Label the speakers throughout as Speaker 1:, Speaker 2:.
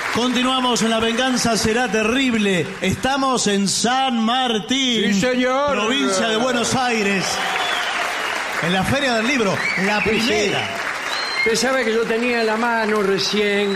Speaker 1: Continuamos en La Venganza Será Terrible. Estamos en San Martín,
Speaker 2: Sí, señor.
Speaker 1: provincia de Buenos Aires, en la Feria del Libro, la primera.
Speaker 2: Usted sabe que yo tenía en la mano recién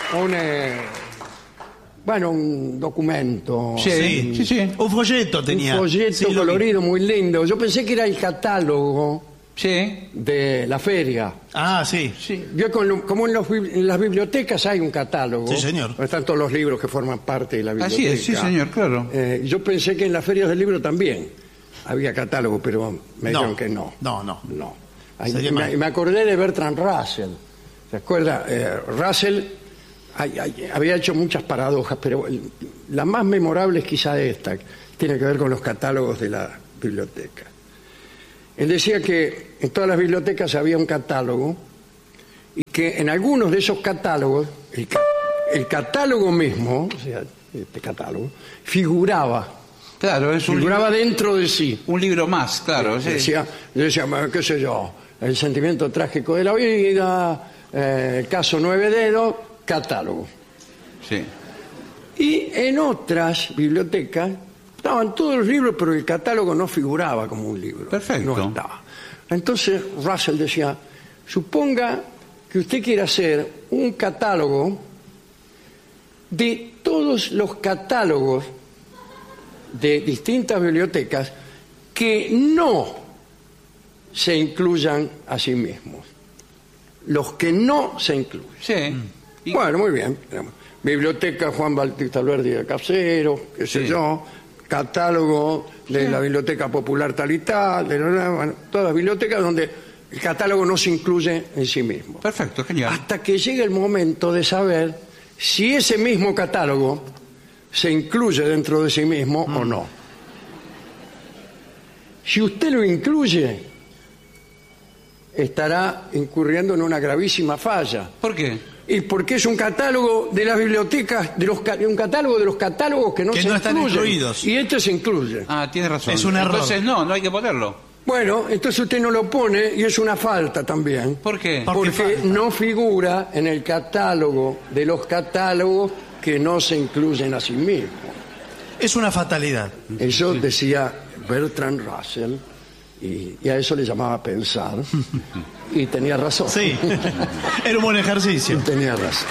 Speaker 2: un documento.
Speaker 1: Sí. Un folleto tenía.
Speaker 2: Un folleto
Speaker 1: Sí, lo vi.
Speaker 2: colorido muy lindo. Yo pensé que era el catálogo
Speaker 3: Sí.
Speaker 2: de la feria.
Speaker 1: Ah, sí.
Speaker 2: Vio como en las bibliotecas hay un catálogo.
Speaker 1: Sí, señor.
Speaker 2: Donde están todos los libros que forman parte de la biblioteca.
Speaker 3: Así es, sí, señor, claro.
Speaker 2: Yo pensé que en las ferias del libro también había catálogo, pero me dijeron que no.
Speaker 1: No.
Speaker 2: Ay,
Speaker 1: Sería mal.
Speaker 2: me acordé de Bertrand Russell. ¿Se acuerda? Russell había hecho muchas paradojas, pero la más memorable es quizá esta, que tiene que ver con los catálogos de la biblioteca. Él decía que en todas las bibliotecas había un catálogo y que en algunos de esos catálogos, el catálogo mismo, o sea, este catálogo, figuraba
Speaker 3: Claro,
Speaker 2: dentro de sí.
Speaker 3: un libro más, claro. Sí.
Speaker 2: Decía, qué sé yo, el sentimiento trágico de la vida, el caso 9 dedos, catálogo.
Speaker 3: Sí.
Speaker 2: Y en otras bibliotecas estaban todos los libros, pero el catálogo no figuraba como un libro.
Speaker 3: Perfecto.
Speaker 2: No estaba. Entonces Russell decía, suponga que usted quiere hacer un catálogo de todos los catálogos de distintas bibliotecas que no se incluyan a sí mismos. Los que no se incluyen.
Speaker 3: Sí.
Speaker 2: Bueno, muy bien. Biblioteca Juan Bautista Alberdi de Casero, qué sé yo, catálogo de la Biblioteca Popular tal y tal, bueno, todas las bibliotecas donde el catálogo no se incluye en sí mismo.
Speaker 3: Perfecto, genial.
Speaker 2: Hasta que llegue el momento de saber si ese mismo catálogo se incluye dentro de sí mismo o no. Si usted lo incluye, estará incurriendo en una gravísima falla.
Speaker 3: ¿Por qué?
Speaker 2: Y porque es un catálogo de las bibliotecas, un catálogo de los catálogos que no
Speaker 1: están incluidos.
Speaker 2: Y este se incluye.
Speaker 3: Ah, tiene razón.
Speaker 1: Es un error.
Speaker 3: Entonces no hay que ponerlo.
Speaker 2: Bueno, entonces usted no lo pone y es una falta también.
Speaker 3: ¿Por qué?
Speaker 2: Porque no figura en el catálogo de los catálogos que no se incluyen a sí mismos.
Speaker 1: Es una fatalidad.
Speaker 2: Eso decía Bertrand Russell y a eso le llamaba pensar y tenía razón.
Speaker 1: Sí. Era un buen ejercicio.
Speaker 2: Tenía razón.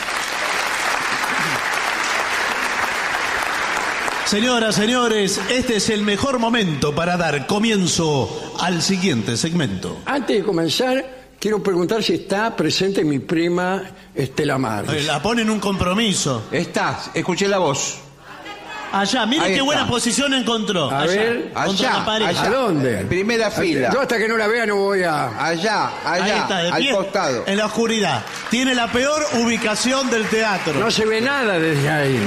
Speaker 1: Señoras, señores, este es el mejor momento para dar comienzo al siguiente segmento.
Speaker 2: Antes de comenzar, quiero preguntar si está presente mi prima Estela Maris.
Speaker 1: La pone en un compromiso.
Speaker 3: Estás, escuché la voz.
Speaker 1: Allá, mire
Speaker 3: Ahí
Speaker 1: qué
Speaker 3: está.
Speaker 1: buena posición encontró.
Speaker 2: A ver,
Speaker 1: contra la pared.
Speaker 2: ¿A dónde?
Speaker 3: Primera fila.
Speaker 2: Yo hasta que no la vea no voy a...
Speaker 3: Allá,
Speaker 1: Ahí está, de
Speaker 3: al
Speaker 1: pie,
Speaker 3: costado.
Speaker 1: en la oscuridad. Tiene la peor ubicación del teatro.
Speaker 2: No se ve nada desde ahí.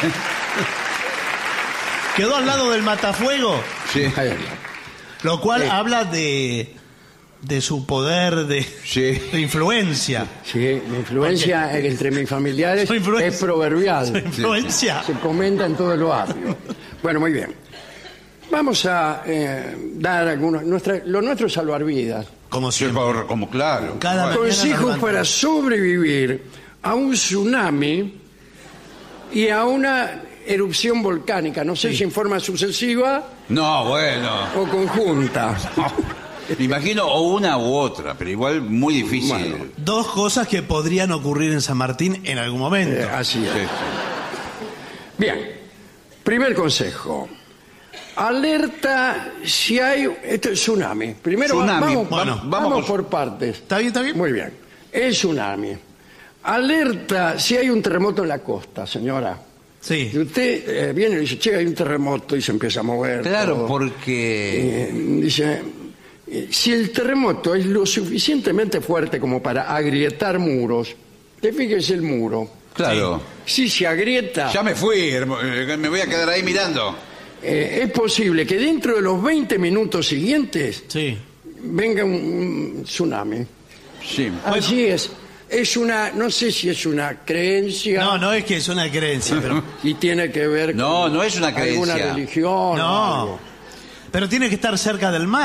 Speaker 1: Quedó al lado del matafuego,
Speaker 3: Sí.
Speaker 2: Ahí.
Speaker 1: lo cual habla de su poder de influencia.
Speaker 2: Sí, mi influencia entre mis familiares
Speaker 1: Su influencia.
Speaker 2: es proverbial.
Speaker 1: Su influencia.
Speaker 2: Se comenta en todo el barrio. Bueno, muy bien. Vamos a dar algunos... Lo nuestro es salvar vidas.
Speaker 1: Como
Speaker 3: Sí,
Speaker 1: siempre.
Speaker 3: como claro.
Speaker 1: Cada mañana
Speaker 2: Consejos
Speaker 1: nos
Speaker 2: para sobrevivir a un tsunami y a una erupción volcánica. No sé si en forma sucesiva
Speaker 3: No, bueno.
Speaker 2: o conjunta.
Speaker 3: Me imagino o una u otra, pero igual muy difícil.
Speaker 2: Bueno.
Speaker 1: Dos cosas que podrían ocurrir en San Martín en algún momento.
Speaker 2: Así es.
Speaker 3: Sí.
Speaker 2: Bien, primer consejo. Alerta si hay... Esto es tsunami. Primero
Speaker 3: Tsunami.
Speaker 2: vamos
Speaker 3: Vamos
Speaker 2: por partes.
Speaker 1: ¿Está bien, está bien?
Speaker 2: Muy bien. El tsunami. Alerta si hay un terremoto en la costa, señora.
Speaker 1: Sí.
Speaker 2: Y usted viene y dice, che, hay un terremoto y se empieza a mover.
Speaker 3: Claro,
Speaker 2: todo.
Speaker 3: porque...
Speaker 2: Dice, si el terremoto es lo suficientemente fuerte como para agrietar muros, te fijes el muro.
Speaker 3: Claro.
Speaker 2: Si se agrieta,
Speaker 3: Ya me fui, me voy a quedar ahí mirando.
Speaker 2: es posible que dentro de los 20 minutos siguientes
Speaker 1: Sí.
Speaker 2: venga un tsunami.
Speaker 3: Sí.
Speaker 2: Así es. Es una, no sé si es una creencia
Speaker 1: No es que es una creencia, pero...
Speaker 2: y tiene que ver con
Speaker 3: No es una
Speaker 2: alguna
Speaker 3: creencia.
Speaker 2: religión. o
Speaker 1: No.
Speaker 2: algo.
Speaker 1: Pero tiene que estar cerca del mar.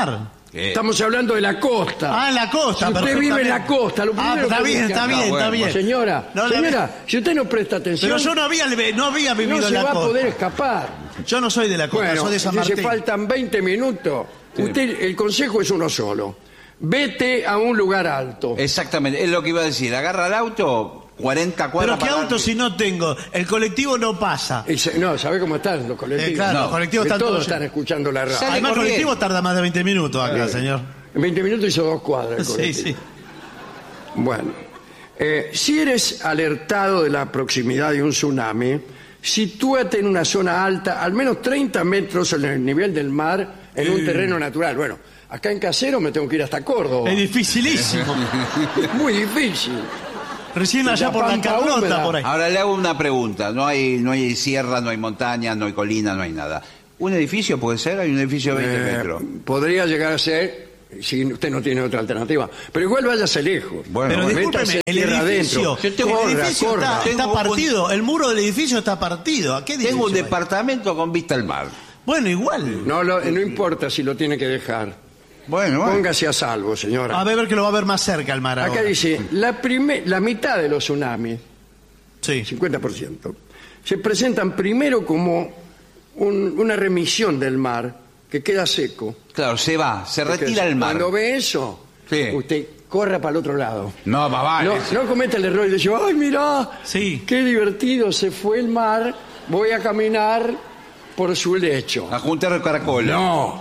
Speaker 2: Estamos hablando de la costa.
Speaker 1: Ah, en la costa,
Speaker 2: Si usted vive en la costa, lo primero
Speaker 1: está
Speaker 2: que
Speaker 1: bien,
Speaker 2: tiene que
Speaker 1: está
Speaker 2: hacer-
Speaker 1: bien, está
Speaker 3: bueno.
Speaker 1: bien.
Speaker 2: Señora,
Speaker 1: No,
Speaker 2: si usted no presta atención,
Speaker 1: Pero yo no había vivido
Speaker 2: no
Speaker 1: en
Speaker 2: se
Speaker 1: la
Speaker 2: va a
Speaker 1: costa.
Speaker 2: poder escapar.
Speaker 1: Yo no soy de la costa,
Speaker 2: Bueno,
Speaker 1: soy de San
Speaker 2: si
Speaker 1: Martín.
Speaker 2: se faltan 20 minutos, el consejo es uno solo. Vete a un lugar alto.
Speaker 3: Exactamente, es lo que iba a decir. Agarra el auto, 40 cuadras.
Speaker 1: Pero qué
Speaker 3: para
Speaker 1: auto
Speaker 3: adelante.
Speaker 1: si no tengo. El colectivo no pasa.
Speaker 2: No, ¿sabe cómo están los colectivos?
Speaker 1: Claro,
Speaker 3: No,
Speaker 1: los colectivos
Speaker 2: Que
Speaker 1: están
Speaker 2: todos
Speaker 1: todos
Speaker 2: están escuchando la radio.
Speaker 3: Sale
Speaker 1: Además, el
Speaker 3: corriendo.
Speaker 1: colectivo tarda más de 20 minutos acá, señor.
Speaker 2: En 20 minutos hizo 2 cuadras el
Speaker 1: Sí,
Speaker 2: colectivo.
Speaker 1: sí.
Speaker 2: Bueno, si eres alertado de la proximidad de un tsunami, sitúate en una zona alta, al menos 30 metros en el nivel del mar, en un terreno natural. Bueno, acá en Casero me tengo que ir hasta Córdoba.
Speaker 1: Es dificilísimo.
Speaker 2: Es muy difícil.
Speaker 1: Recién allá
Speaker 2: La
Speaker 1: por la
Speaker 2: pampa
Speaker 1: Carlota,
Speaker 2: húmeda.
Speaker 1: por ahí.
Speaker 3: Ahora le hago una pregunta. No hay sierra, no hay montaña, no hay colina, no hay nada. ¿Un edificio puede ser? Hay un edificio de 20 metros.
Speaker 2: Podría llegar a ser, si usted no tiene otra alternativa. Pero igual váyase lejos.
Speaker 3: Bueno,
Speaker 1: Pero
Speaker 3: bueno.
Speaker 1: discúlpeme,
Speaker 2: métase
Speaker 1: el
Speaker 2: tierra
Speaker 1: edificio,
Speaker 2: adentro.
Speaker 3: Yo tengo-
Speaker 1: el
Speaker 2: Corra,
Speaker 1: edificio
Speaker 2: corra.
Speaker 1: está
Speaker 3: Tengo un-
Speaker 1: partido. El muro del edificio está partido. ¿A qué
Speaker 3: Tengo
Speaker 1: edificio
Speaker 3: un
Speaker 1: hay?
Speaker 3: departamento con vista al mar.
Speaker 1: Bueno, igual.
Speaker 2: No importa si lo tiene que dejar.
Speaker 3: Bueno,
Speaker 2: Póngase a salvo, señora.
Speaker 1: A ver que lo va a ver más cerca el mar
Speaker 2: Acá
Speaker 1: ahora.
Speaker 2: dice, la mitad de los tsunamis,
Speaker 1: Sí.
Speaker 2: 50%, se presentan primero como una remisión del mar que queda seco.
Speaker 3: claro, se retira el mar.
Speaker 2: Cuando ve eso,
Speaker 3: Sí.
Speaker 2: usted corra para el otro lado.
Speaker 3: No, más vale.
Speaker 2: No cometa el error y dice, ay, mirá,
Speaker 1: Sí.
Speaker 2: qué divertido, se fue el mar, voy a caminar por su lecho.
Speaker 3: A juntar caracoles.
Speaker 2: No,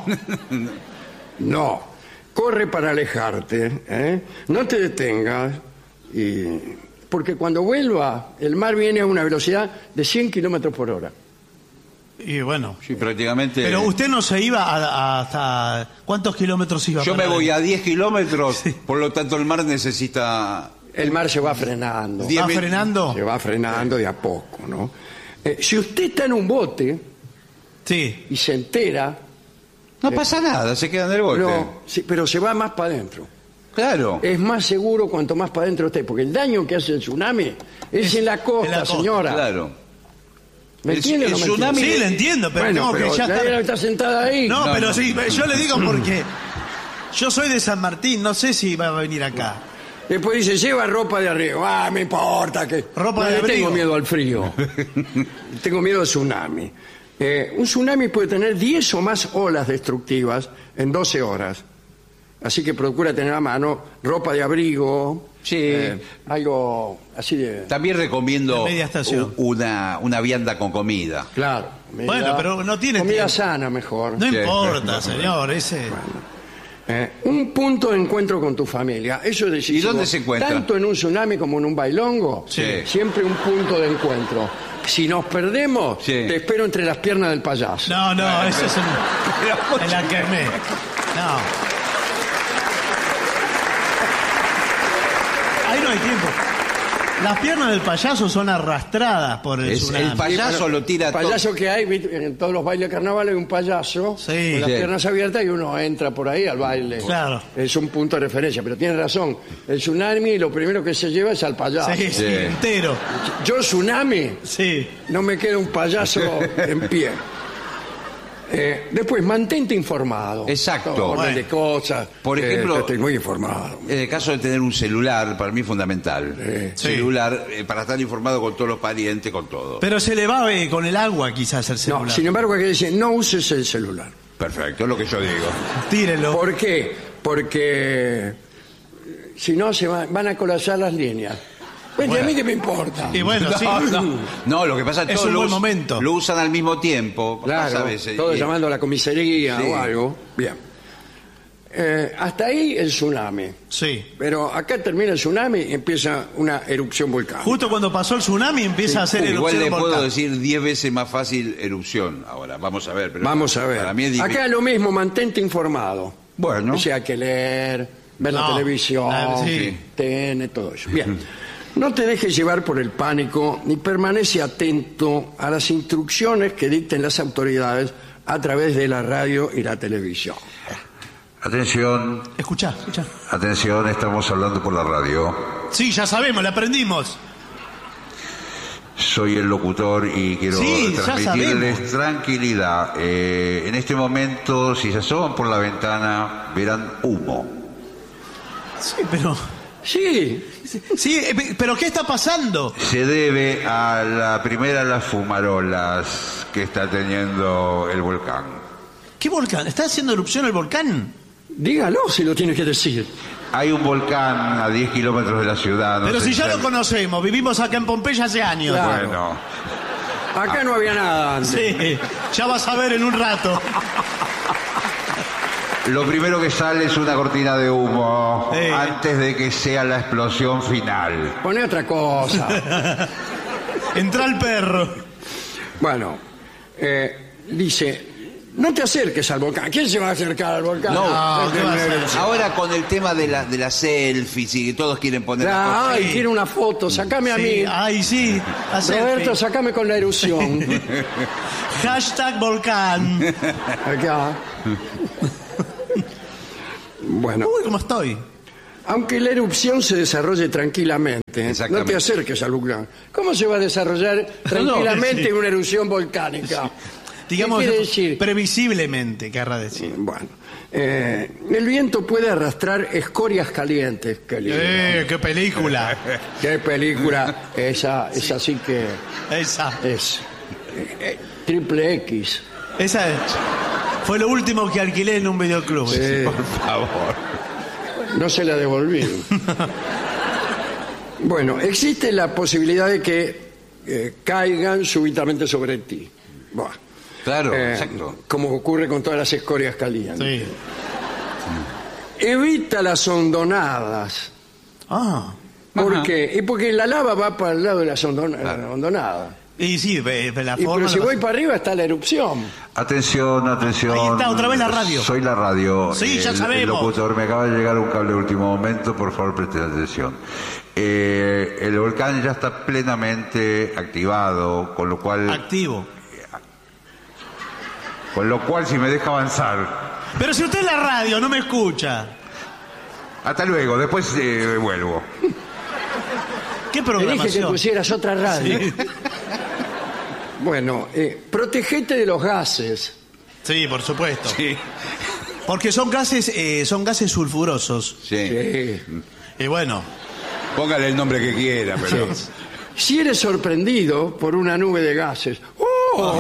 Speaker 2: no, corre para alejarte, ¿eh? No te detengas, porque cuando vuelva, el mar viene a una velocidad de 100 kilómetros por hora.
Speaker 1: Y bueno.
Speaker 3: Sí, prácticamente.
Speaker 1: Pero usted no se iba hasta... ¿Cuántos kilómetros iba?
Speaker 3: Yo me
Speaker 1: para
Speaker 3: voy
Speaker 1: ver?
Speaker 3: a 10 kilómetros, por lo tanto el mar necesita...
Speaker 2: El mar se va frenando.
Speaker 3: Diez
Speaker 1: ¿Va
Speaker 3: mil-
Speaker 1: frenando?
Speaker 2: Se va frenando de a poco, ¿no? Si usted está en un bote
Speaker 1: Sí.
Speaker 2: y se entera,
Speaker 3: No pasa nada, se queda en el bote.
Speaker 2: pero se va más para adentro.
Speaker 3: Claro.
Speaker 2: Es más seguro cuanto más para adentro esté, porque el daño que hace el tsunami es en la costa,
Speaker 1: en la costa,
Speaker 2: señora.
Speaker 3: Claro.
Speaker 2: ¿Me
Speaker 3: El-
Speaker 2: entiende o
Speaker 3: el
Speaker 2: no me
Speaker 3: tsunami-
Speaker 2: entiende?
Speaker 1: Sí, le entiendo, pero
Speaker 2: Bueno,
Speaker 1: tengo
Speaker 2: pero
Speaker 1: que ya
Speaker 2: la está sentada ahí.
Speaker 1: No,
Speaker 3: No,
Speaker 1: pero
Speaker 3: no.
Speaker 1: sí, yo le digo porque yo soy de San Martín, no sé si va a venir acá.
Speaker 2: Después dice, lleva ropa de arriba. Ah, me importa que...
Speaker 1: Ropa
Speaker 2: No,
Speaker 1: de
Speaker 2: yo
Speaker 1: abrigo.
Speaker 2: tengo miedo al frío. Tengo miedo al tsunami. Un tsunami puede tener 10 o más olas destructivas en 12 horas. Así que procura tener a mano ropa de abrigo,
Speaker 3: Sí.
Speaker 2: algo así de...
Speaker 3: También recomiendo
Speaker 1: De media estación.
Speaker 3: una vianda con comida.
Speaker 2: Claro.
Speaker 1: Bueno, pero no tiene
Speaker 2: Comida
Speaker 1: tiempo.
Speaker 2: sana mejor.
Speaker 1: No
Speaker 3: Sí.
Speaker 1: importa, señor, ese...
Speaker 2: Un punto de encuentro con tu familia. Eso es decisivo.
Speaker 3: ¿Y dónde se encuentra?
Speaker 2: Tanto en un tsunami como en un bailongo.
Speaker 3: Sí.
Speaker 2: Siempre un punto de encuentro. Si nos perdemos,
Speaker 3: Sí.
Speaker 2: te espero entre las piernas del payaso.
Speaker 1: No, eso es en la quemé. No. Ahí no hay tiempo. Las piernas del payaso son arrastradas por el
Speaker 3: Es
Speaker 1: tsunami.
Speaker 3: el payaso lo tira
Speaker 2: El payaso que hay, ¿viste? En todos los bailes de carnaval hay un payaso
Speaker 1: Sí.
Speaker 2: con las
Speaker 3: Sí.
Speaker 2: piernas abiertas y uno entra por ahí al baile.
Speaker 1: Claro.
Speaker 2: Es un punto de referencia, pero tiene razón. El tsunami lo primero que se lleva es al payaso.
Speaker 1: Sí, sí, entero.
Speaker 2: Yo tsunami,
Speaker 1: Sí.
Speaker 2: no me queda un payaso en pie. Después, mantente informado.
Speaker 3: Exacto.
Speaker 2: Orden
Speaker 1: Bueno.
Speaker 2: de cosas.
Speaker 3: Por ejemplo-
Speaker 2: estoy muy informado.
Speaker 3: En el caso de tener un celular, para mí es fundamental.
Speaker 1: Sí.
Speaker 3: Celular, para estar informado con todos los parientes, con todo.
Speaker 1: Pero se le va con el agua quizás el celular.
Speaker 2: No, sin embargo, aquí dice, no uses el celular.
Speaker 3: Perfecto, es lo que yo digo.
Speaker 1: Tírelo.
Speaker 2: ¿Por qué? Porque si no se van a colapsar las líneas. Pues, ¿y a mí qué me importa?
Speaker 1: Y bueno, sí.
Speaker 3: No, lo que pasa es que
Speaker 1: Es
Speaker 3: todos
Speaker 1: un
Speaker 3: lo
Speaker 1: buen
Speaker 3: us-
Speaker 1: momento.
Speaker 3: lo usan al mismo tiempo. Pasa
Speaker 2: Claro,
Speaker 3: a veces.
Speaker 2: todos
Speaker 3: Y-
Speaker 2: llamando a la comisaría
Speaker 3: Sí.
Speaker 2: o algo. Bien. Hasta ahí el tsunami.
Speaker 1: Sí.
Speaker 2: Pero acá termina el tsunami y empieza una erupción volcánica.
Speaker 1: Justo cuando pasó el tsunami empieza a hacer
Speaker 3: Igual
Speaker 1: erupción
Speaker 3: le puedo
Speaker 1: volcán.
Speaker 3: decir 10 veces más fácil erupción. Ahora, vamos a ver. Pero
Speaker 2: Vamos a ver.
Speaker 3: Para mí es difícil.
Speaker 2: Acá lo mismo, mantente informado.
Speaker 3: Bueno.
Speaker 2: O sea, hay que leer, ver la
Speaker 1: No.
Speaker 2: televisión,
Speaker 1: Sí.
Speaker 2: TN, todo eso. Bien. No te dejes llevar por el pánico ni permanece atento a las instrucciones que dicten las autoridades a través de la radio y la televisión.
Speaker 4: Atención,
Speaker 1: Escuchá.
Speaker 4: atención, estamos hablando por la radio.
Speaker 1: Sí, ya sabemos, le aprendimos.
Speaker 4: soy el locutor y quiero
Speaker 1: Sí, ya
Speaker 4: transmitirles
Speaker 1: sabemos.
Speaker 4: tranquilidad. En este momento, si se asoman por la ventana, verán humo.
Speaker 1: Sí, pero...
Speaker 2: Sí,
Speaker 1: Sí, pero ¿qué está pasando?
Speaker 4: Se debe a la primera de las fumarolas que está teniendo el volcán.
Speaker 1: ¿Qué volcán? ¿Está haciendo erupción el volcán?
Speaker 2: dígalo si lo tiene que decir.
Speaker 4: Hay un volcán a 10 kilómetros de la ciudad. No
Speaker 1: Pero
Speaker 4: sé
Speaker 1: si ya
Speaker 4: sabe-
Speaker 1: lo conocemos, vivimos acá en Pompeya hace años.
Speaker 2: Claro.
Speaker 4: Bueno,
Speaker 2: Acá no había nada antes.
Speaker 1: Sí, ya vas a ver en un rato.
Speaker 4: lo primero que sale es una cortina de humo antes de que sea la explosión final.
Speaker 2: Poné otra cosa.
Speaker 1: Entra el perro.
Speaker 2: Bueno, dice, no te acerques al volcán. ¿Quién se va a acercar al volcán?
Speaker 3: No,
Speaker 1: ¿qué va a hacer?
Speaker 3: Ahora con el tema de las selfies y que todos quieren poner las cosas.
Speaker 2: Ay,
Speaker 1: Sí.
Speaker 2: quiero una foto, sacame a
Speaker 1: Sí,
Speaker 2: mí.
Speaker 1: ay, sí. a
Speaker 2: Roberto,
Speaker 1: selfie.
Speaker 2: sacame con la erupción.
Speaker 1: Hashtag volcán.
Speaker 2: Acá. Bueno,
Speaker 1: Uy, ¿cómo estoy?
Speaker 2: aunque la erupción se desarrolle tranquilamente, no
Speaker 3: Exactamente.
Speaker 2: te acerques al volcán. ¿Cómo se va a desarrollar tranquilamente
Speaker 1: sí.
Speaker 2: una erupción volcánica?
Speaker 1: Digamos,
Speaker 2: ¿Qué quiere decir?
Speaker 1: previsiblemente, querrá decir.
Speaker 2: Bueno, el viento puede arrastrar escorias calientes. Qué lindo.
Speaker 1: ¡Qué película!
Speaker 2: Qué película, esa sí que
Speaker 1: Esa.
Speaker 2: es triple X.
Speaker 1: Esa fue lo último que alquilé en un videoclub.
Speaker 2: Sí.
Speaker 4: Por favor.
Speaker 2: No se la devolví. Bueno, existe la posibilidad de que caigan súbitamente sobre ti. Buah.
Speaker 3: Claro, exacto.
Speaker 2: Como ocurre con todas las escorias calientes.
Speaker 1: Sí.
Speaker 2: Evita las hondonadas.
Speaker 1: Ah.
Speaker 2: ¿Por
Speaker 3: Ajá.
Speaker 2: qué? Y porque la lava va para el lado de las hondonadas.
Speaker 1: Y sí, la
Speaker 2: Y
Speaker 1: forma...
Speaker 2: pero si
Speaker 1: la-
Speaker 2: voy para arriba está la erupción.
Speaker 4: Atención, atención.
Speaker 1: Ahí está, otra vez la radio.
Speaker 4: Soy la radio.
Speaker 1: Sí, ya
Speaker 4: El
Speaker 1: sabemos.
Speaker 4: locutor, me acaba de llegar un cable de último momento, por favor presten atención. El volcán ya está plenamente activado, con lo cual
Speaker 1: Activo.
Speaker 4: si me deja avanzar.
Speaker 1: Pero si usted es la radio, no me escucha.
Speaker 4: Hasta luego, después vuelvo.
Speaker 1: ¿Qué
Speaker 2: Te dije que
Speaker 1: programación?
Speaker 2: pusieras otra radio.
Speaker 1: Sí.
Speaker 2: Bueno, protegete de los gases.
Speaker 1: Sí, por supuesto.
Speaker 3: Sí.
Speaker 1: Porque son gases sulfurosos.
Speaker 3: Sí.
Speaker 1: Y bueno,
Speaker 3: Póngale el nombre que quiera, pero.
Speaker 2: Si eres sorprendido por una nube de gases, ¡oh!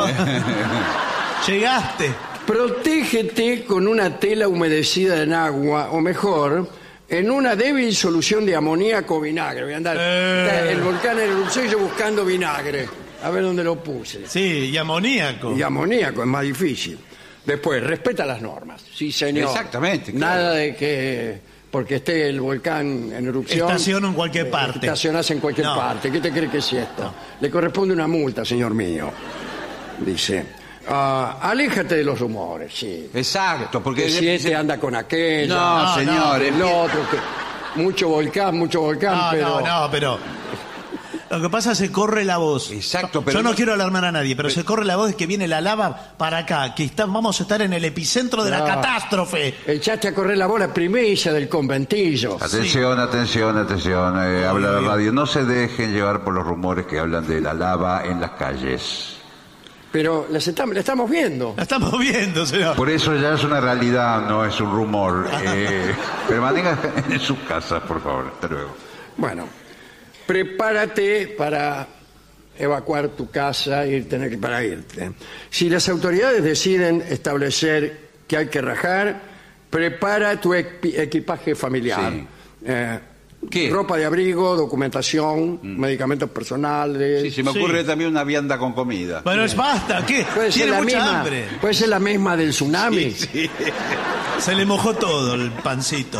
Speaker 1: llegaste.
Speaker 2: Protégete con una tela humedecida en agua, o mejor, en una débil solución de amoníaco o vinagre. Voy a andar el volcán en erupción y yo buscando vinagre. A ver dónde lo puse.
Speaker 1: Sí, y amoníaco.
Speaker 2: Y amoníaco es más difícil. Después, respeta las normas. Sí, señor.
Speaker 3: Exactamente, claro.
Speaker 2: Nada de que porque esté el volcán en erupción.
Speaker 1: Estaciono en cualquier parte.
Speaker 2: Estacionás en cualquier
Speaker 1: No.
Speaker 2: parte. ¿Qué te cree que es esto? Le corresponde una multa, señor mío. Dice. Aléjate de los rumores, sí.
Speaker 3: Exacto, porque.
Speaker 2: Que si este anda con aquella.
Speaker 3: No,
Speaker 1: No,
Speaker 3: señor.
Speaker 2: el otro. Que mucho volcán,
Speaker 1: No,
Speaker 2: pero.
Speaker 1: no, pero... Lo que pasa es que se corre la voz.
Speaker 3: Exacto, pero
Speaker 1: Yo no
Speaker 3: no-
Speaker 1: quiero alarmar a nadie, pero se corre la voz de que viene la lava para acá, que vamos a estar en el epicentro de la
Speaker 2: No.
Speaker 1: catástrofe.
Speaker 2: Echaste a correr la bola primicia del conventillo.
Speaker 4: Atención, atención, atención. Habla la radio. No se dejen llevar por los rumores que hablan de la lava en las calles.
Speaker 2: Pero la estamos viendo.
Speaker 1: La estamos viendo, señor.
Speaker 4: Por eso ya es una realidad, no es un rumor. Permanezcan en sus casas, por favor. Hasta luego.
Speaker 2: Bueno, prepárate para evacuar tu casa para irte. Si las autoridades deciden establecer que hay que rajar, prepara tu equipaje familiar.
Speaker 3: Sí.
Speaker 2: ¿Qué? Ropa de abrigo, documentación, medicamentos personales.
Speaker 3: Sí, se me
Speaker 1: Sí.
Speaker 3: ocurre también una vianda con comida.
Speaker 1: Bueno, es basta, ¿qué?
Speaker 2: Puede ser
Speaker 1: Tiene
Speaker 2: la
Speaker 1: mucha
Speaker 2: misma.
Speaker 1: hambre.
Speaker 2: Puede ser la misma del tsunami.
Speaker 1: Se le mojó todo el pancito.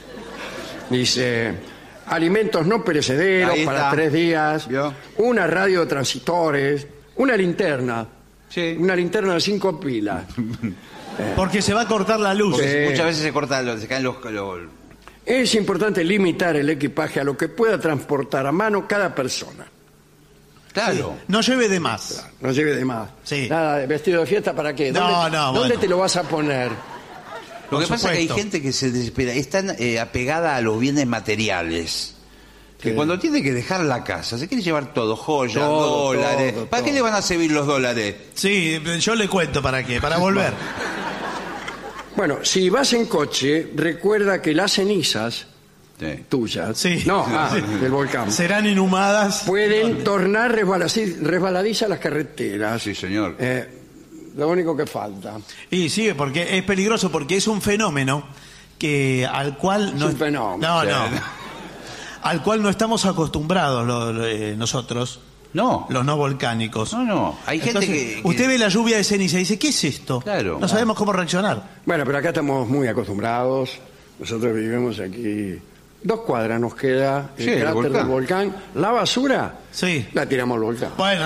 Speaker 2: Dice, alimentos no perecederos
Speaker 3: Ahí
Speaker 2: para
Speaker 3: está.
Speaker 2: 3 días,
Speaker 3: ¿Vio?
Speaker 2: una radio de transitores, una linterna.
Speaker 3: Sí.
Speaker 2: Una linterna de 5 pilas.
Speaker 1: Porque se va a cortar la luz.
Speaker 3: Porque
Speaker 2: Sí.
Speaker 3: muchas veces se caen los.
Speaker 2: Es importante limitar el equipaje a lo que pueda transportar a mano cada persona.
Speaker 3: Claro.
Speaker 1: No lleve de más.
Speaker 2: No lleve de más.
Speaker 1: Sí.
Speaker 2: Nada de vestido de fiesta, ¿para qué?
Speaker 1: No,
Speaker 2: ¿Dónde,
Speaker 1: no,
Speaker 2: ¿dónde
Speaker 1: bueno.
Speaker 2: te lo vas a poner?
Speaker 3: Lo que
Speaker 1: Por
Speaker 3: pasa es que hay
Speaker 1: supuesto.
Speaker 3: gente que se desespera, es tan apegada a los bienes materiales que cuando tiene que dejar la casa, se quiere llevar todo, joyas,
Speaker 2: Todo,
Speaker 3: dólares.
Speaker 2: todo,
Speaker 3: ¿Para qué
Speaker 2: todo.
Speaker 3: le van a servir los dólares?
Speaker 1: Sí, yo le cuento para qué, para volver.
Speaker 2: Bueno, si vas en coche, recuerda que las cenizas
Speaker 3: Sí.
Speaker 2: tuyas,
Speaker 1: Sí.
Speaker 2: del volcán,
Speaker 1: Serán inhumadas.
Speaker 2: pueden tornar resbaladizas las carreteras.
Speaker 3: Sí, señor.
Speaker 2: Lo único que falta.
Speaker 1: Y sí, porque es peligroso, porque es un fenómeno que al cual
Speaker 2: Es un fenómeno.
Speaker 1: no, al cual no estamos acostumbrados nosotros,
Speaker 3: No.
Speaker 1: los no volcánicos.
Speaker 3: No. Hay gente
Speaker 1: Entonces,
Speaker 3: que...
Speaker 1: usted ve la lluvia de ceniza y dice, ¿qué es esto?
Speaker 3: Claro.
Speaker 1: No sabemos cómo reaccionar.
Speaker 2: Bueno, pero acá estamos muy acostumbrados. Nosotros vivimos aquí. 2 cuadras nos queda el
Speaker 3: Sí, el
Speaker 2: cráter del
Speaker 3: volcán.
Speaker 2: volcán. La basura
Speaker 1: Sí.
Speaker 2: la tiramos al volcán.
Speaker 1: Bueno.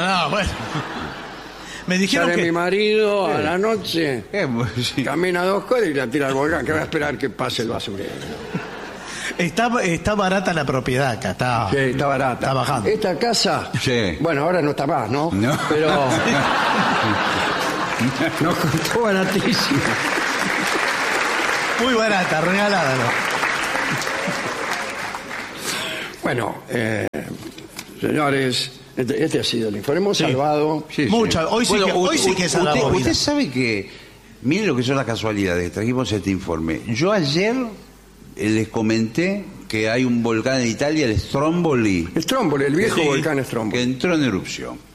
Speaker 1: Me dijeron
Speaker 2: Sale mi
Speaker 1: que
Speaker 2: marido a la noche,
Speaker 3: sí.
Speaker 2: camina 2 cuadras y la tira al volcán, que va a esperar que pase el basurero.
Speaker 1: está barata la propiedad acá, está.
Speaker 2: Sí, está barata.
Speaker 1: Está bajando.
Speaker 2: Esta casa,
Speaker 3: Sí.
Speaker 2: bueno, ahora no está más, ¿no?
Speaker 3: No.
Speaker 2: Pero nos costó baratísimo.
Speaker 1: Muy barata, regalada. ¿no?
Speaker 2: Bueno, señores, este ha sido el informe. Hemos salvado.
Speaker 3: Sí, sí.
Speaker 1: Mucha. Hoy sí que es a la
Speaker 3: usted,
Speaker 1: movida.
Speaker 3: usted sabe que, miren lo que son las casualidades, trajimos este informe. Yo ayer les comenté que hay un volcán en Italia, el Stromboli,
Speaker 2: Stromboli, el viejo
Speaker 1: Sí.
Speaker 2: volcán
Speaker 3: que
Speaker 2: Stromboli.
Speaker 3: entró en erupción.